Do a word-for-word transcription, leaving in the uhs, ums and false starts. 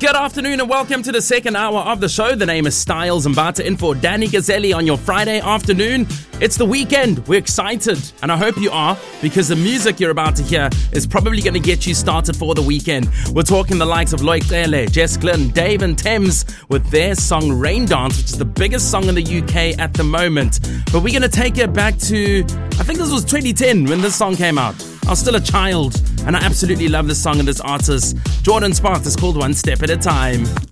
Good afternoon and welcome to the second hour of the show. The name is Styles Mbata in for Danny Gazzelli on your Friday afternoon. It's the weekend. We're excited and I hope you are, because the music you're about to hear is probably going to get you started for the weekend. We're talking the likes of Loic Cele, Jess Glynn, Dave and Thames with their song Rain Dance, which is the biggest song in the U K at the moment. But we're going to take it back to, I think this was twenty ten when this song came out. I was still a child and I absolutely love this song and this artist. Jordan Sparks is called One Step at a Time.